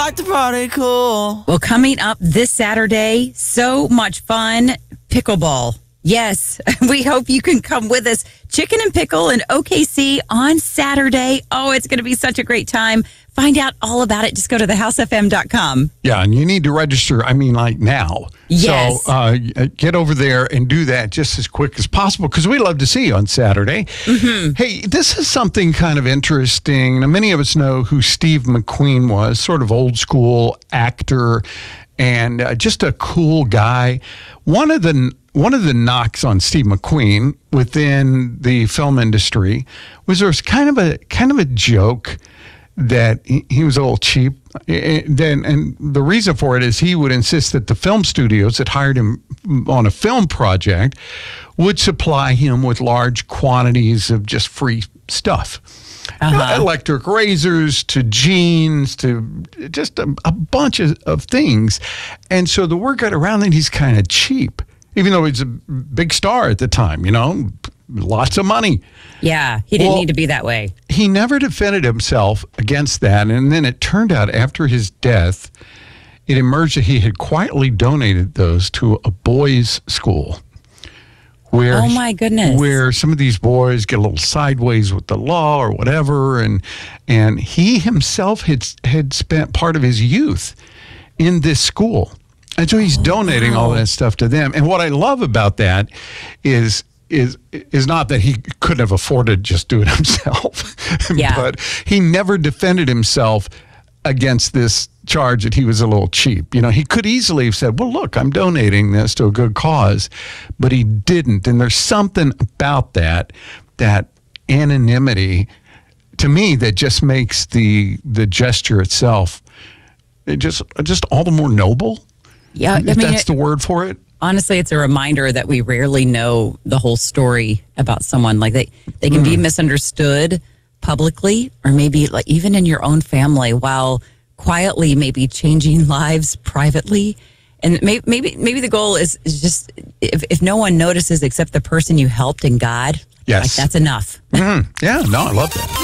like to party cool. Well, coming up this Saturday, so much fun, pickleball. Yes, we hope you can come with us. Chicken and Pickle in OKC on Saturday. Oh, it's going to be such a great time. Find out all about it. Just go to thehousefm.com. Yeah, and you need to register, now. Yes. So get over there and do that just as quick as possible because we love to see you on Saturday. Mm-hmm. Hey, this is something kind of interesting. Now, many of us know who Steve McQueen was, sort of old school actor and just a cool guy. One of the knocks on Steve McQueen within the film industry was there was kind of a joke that he was a little cheap. And the reason for it is he would insist that the film studios that hired him on a film project would supply him with large quantities of just free stuff. Electric razors to jeans to just a bunch of things. And so the word got around that he's kind of cheap, even though he's a big star at the time, lots of money. Yeah, he didn't need to be that way. He never defended himself against that. And then it turned out after his death, it emerged that he had quietly donated those to a boys' school. Oh, my goodness. Where some of these boys get a little sideways with the law or whatever. And he himself had spent part of his youth in this school. And so he's donating all that stuff to them. And what I love about that is not that he couldn't have afforded just do it himself. Yeah. But he never defended himself against this charge that he was a little cheap. He could easily have said, well, look, I'm donating this to a good cause, but he didn't. And there's something about that anonymity to me that just makes the gesture itself just all the more noble. Yeah. That's the word for it. Honestly, it's a reminder that we rarely know the whole story about someone. Like they can be misunderstood publicly or maybe like even in your own family while quietly maybe changing lives privately. And maybe the goal is just if no one notices except the person you helped and God, yes, like that's enough. Mm-hmm. Yeah, no, I love that.